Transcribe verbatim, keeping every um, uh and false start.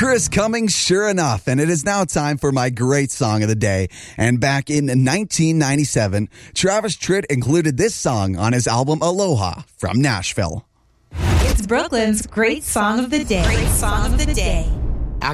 Chris Cummings, sure enough. And it is now time for my great song of the day. And back in nineteen ninety-seven, Travis Tritt included this song on his album Aloha from Nashville. It's Brooklyn's Great Song of the Day. Great Song of the Day.